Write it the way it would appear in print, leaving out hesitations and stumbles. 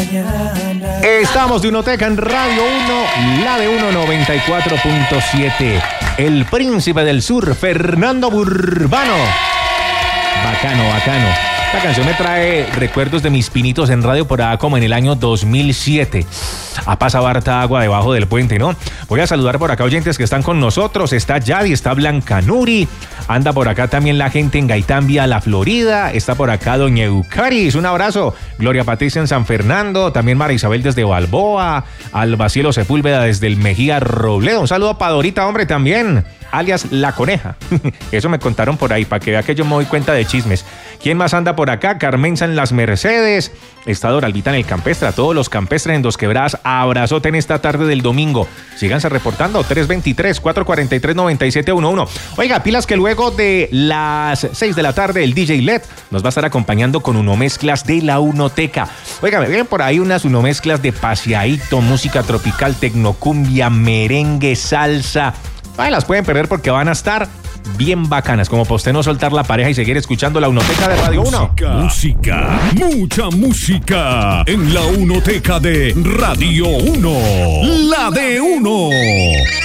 Estamos de Unoteca en Radio 1, la de 194.7. El príncipe del sur, Fernando Burbano. Bacano. Esta canción me trae recuerdos de mis pinitos en radio por allá como en el año 2007. Ha pasado harta agua debajo del puente, ¿no? Voy a saludar por acá oyentes que están con nosotros. Está Yadi, está Blanca Nuri. Anda por acá también la gente en Gaitán, vía La Florida. Está por acá doña Eucaris, un abrazo. Gloria Patricia en San Fernando. También Mara Isabel desde Balboa. Alba Cielo Sepúlveda desde el Mejía Robledo. Un saludo para Dorita, hombre, también. Alias La Coneja. Eso me contaron por ahí, para que vea que yo me doy cuenta de chismes. ¿Quién más anda por acá? Carmenza en Las Mercedes. Está Doralvita en el Campestre. A todos los campestres en Dos Quebradas, abrazote en esta tarde del domingo. Síganse reportando, 323-443-9711. Oiga, pilas que luego de las 6 de la tarde el DJ LED nos va a estar acompañando con unomezclas de la Unoteca. Oiga, me vienen por ahí unas unomezclas de paseadito, música tropical, tecnocumbia, merengue, salsa. Ay, las pueden perder porque van a estar bien bacanas, como para usted no soltar la pareja y seguir escuchando la Unoteca de Radio 1. Música, mucha música en la Unoteca de Radio 1, la de 1.